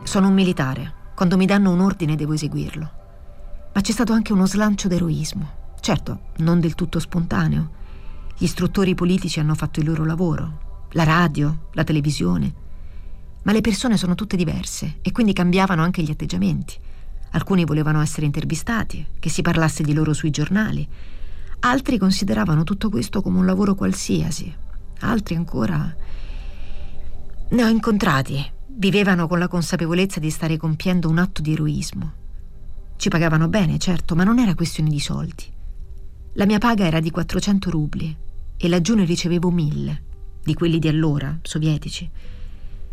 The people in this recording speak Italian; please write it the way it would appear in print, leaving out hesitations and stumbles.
Sono un militare. Quando mi danno un ordine devo eseguirlo. Ma c'è stato anche uno slancio d'eroismo. Certo, non del tutto spontaneo. Gli istruttori politici hanno fatto il loro lavoro, la radio, la televisione. Ma le persone sono tutte diverse e quindi cambiavano anche gli atteggiamenti. Alcuni volevano essere intervistati, che si parlasse di loro sui giornali. Altri consideravano tutto questo come un lavoro qualsiasi. Altri ancora... Ne ho incontrati. Vivevano con la consapevolezza di stare compiendo un atto di eroismo. Ci pagavano bene, certo, ma non era questione di soldi. La mia paga era di 400 rubli e laggiù ne ricevevo 1000, di quelli di allora, sovietici.